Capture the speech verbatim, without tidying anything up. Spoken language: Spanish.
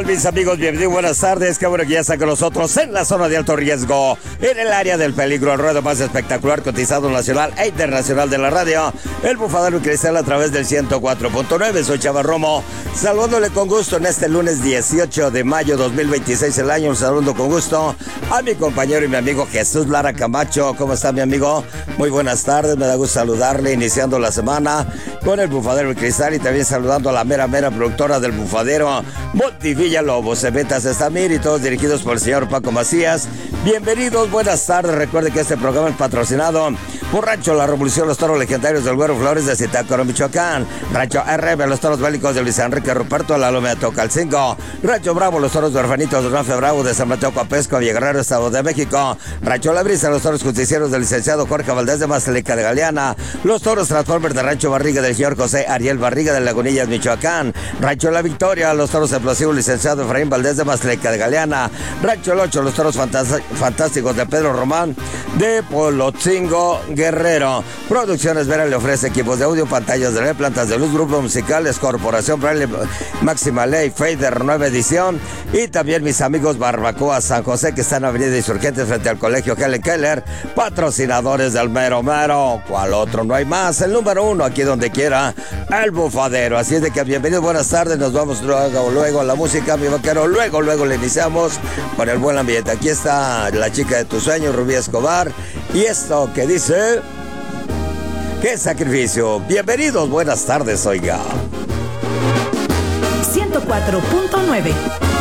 Mis amigos, bienvenidos, buenas tardes. Qué bueno que ya está con nosotros en la zona de alto riesgo, en el área del peligro, el ruedo más espectacular, cotizado nacional e internacional de la radio, el Bufadero Cristal a través del ciento cuatro punto nueve. Soy Chava Romo, saludándole con gusto en este lunes dieciocho de mayo dos mil veintiséis, el año, saludando con gusto a mi compañero y mi amigo Jesús Lara Camacho. ¿Cómo está, mi amigo? Muy buenas tardes, me da gusto saludarle, iniciando la semana con el Bufadero Cristal y también saludando a la mera, mera productora del Bufadero, Montivilla Lobos, Eventas Estamir, y todos dirigidos por el señor Paco Macías. Bienvenidos, buenas tardes. Recuerde que este programa es patrocinado por Rancho La Revolución, los toros legendarios del Güero Flores de Zitácuaro, Michoacán. Rancho R B, los toros bélicos de Luis Enrique Ruperto, La Lomea Tocalcingo. Rancho Bravo, los toros huerfanitos de Rafa Bravo de San Mateo Coapesco, Villaguerrero, Estado de México. Rancho La Brisa, los toros justicieros del licenciado Jorge Valdés de Mazalica de Galeana. Los toros Transformers de Rancho Barriga del señor José Ariel Barriga de Lagunillas, Michoacán. Rancho La Victoria, los toros explosivos licenciado Efraín Valdés de Mazalica de Galeana. Rancho El Ocho, los toros fantásticos de Pedro Román de Polotzingo, Guerrero. Producciones Vera le ofrece equipos de audio, pantallas de L E D, plantas de luz, grupos musicales, Corporación Braille, Máxima Ley, Fader, nueva edición. Y también mis amigos Barbacoa San José, que están en Avenida Insurgentes frente al Colegio Helen Keller, patrocinadores del mero mero. ¿Cuál otro? No hay más. El número uno, aquí donde quiera, el Bufadero. Así es de que bienvenidos, buenas tardes. Nos vamos luego, luego a la música, mi vaquero. Luego, luego le iniciamos con el buen ambiente. Aquí está la chica de tus sueños, Rubí Escobar. Y esto que dice... ¡Qué sacrificio! Bienvenidos, buenas tardes, oiga. ciento cuatro punto nueve